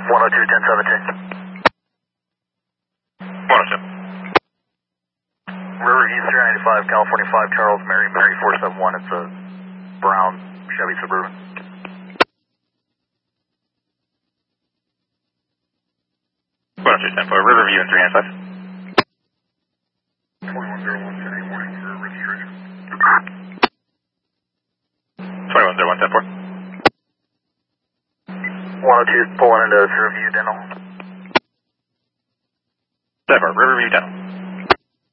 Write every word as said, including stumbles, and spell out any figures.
one oh two, ten seventeen. one oh two. Riverview three ninety-five, California five, Charles, Mary, Mary four seven one. It's a brown Chevy Suburban. one oh two, ten four, Riverview and three ninety-five. twenty-one oh one, ten eight morning for registration. twenty-one oh one, ten four. one oh two, pulling into Riverview Dental. ten four, Riverview Dental.